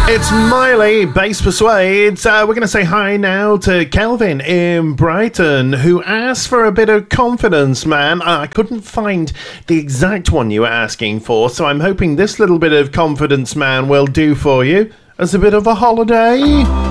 It's Miley, Bass Persuade. We're going to say hi now to Kelvin in Brighton, who asked for a bit of confidence, man. I couldn't find the exact one you were asking for, so I'm hoping this little bit of confidence, man, will do for you as a bit of a holiday.